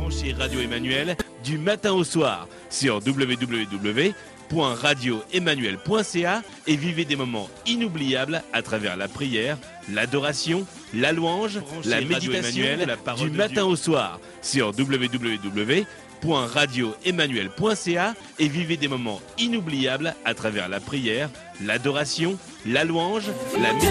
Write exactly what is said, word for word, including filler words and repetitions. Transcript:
Branchez Radio Emmanuel du matin au soir sur w w w point radio emmanuel point c a et vivez des moments inoubliables à travers la prière, l'adoration, la louange, Branchez la méditation, Emmanuel, la parole du matin au soir sur w w w point radio emmanuel point c a et vivez des moments inoubliables à travers la prière, l'adoration, la louange, la méditation.